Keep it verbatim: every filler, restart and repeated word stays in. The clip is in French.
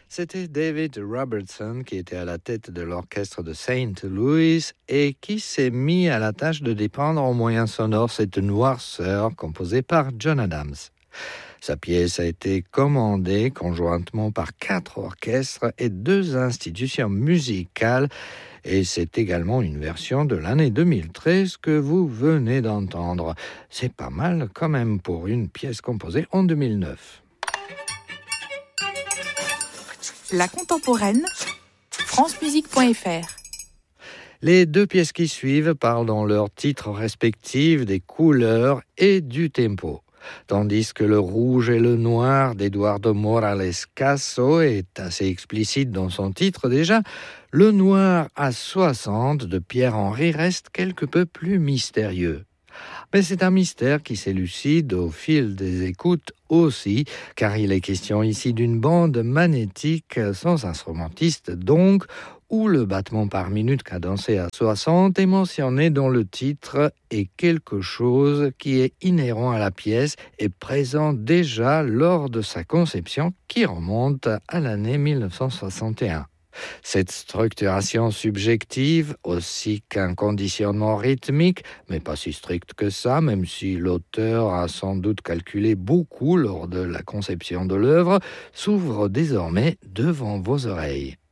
C'était David Robertson qui était à la tête de l'orchestre de Saint Louis et qui s'est mis à la tâche de dépeindre en moyens sonores cette noirceur composée par John Adams. Sa pièce a été commandée conjointement par quatre orchestres et deux institutions musicales et c'est également une version de l'année deux mille treize que vous venez d'entendre. C'est pas mal quand même pour une pièce composée en deux mille neuf. La contemporaine, france musique point f r. Les deux pièces qui suivent parlent dans leurs titres respectifs des couleurs et du tempo. Tandis que le rouge et le noir d'Eduardo Morales Caso est assez explicite dans son titre déjà, le noir à soixante de Pierre-Henry reste quelque peu plus mystérieux. Mais c'est un mystère qui s'élucide au fil des écoutes aussi, car il est question ici d'une bande magnétique sans instrumentiste donc, où le battement par minute cadencé à soixante est mentionné dans le titre et quelque chose qui est inhérent à la pièce est présent déjà lors de sa conception qui remonte à l'année dix-neuf cent soixante et un. Cette structuration subjective, aussi qu'un conditionnement rythmique, mais pas si strict que ça, même si l'auteur a sans doute calculé beaucoup lors de la conception de l'œuvre, s'ouvre désormais devant vos oreilles.